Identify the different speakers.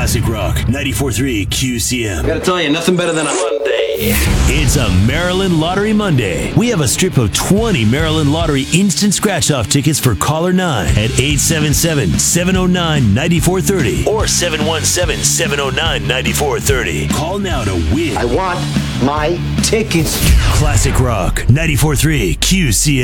Speaker 1: Classic Rock 94.3 QCM.
Speaker 2: Gotta tell you, nothing better than a Monday.
Speaker 1: It's a Maryland Lottery Monday. We have a strip of 20 Maryland Lottery instant scratch-off tickets for caller 9 at 877-709-9430 or 717-709-9430. Call now to win.
Speaker 3: I want my tickets.
Speaker 1: Classic Rock 94.3 QCM.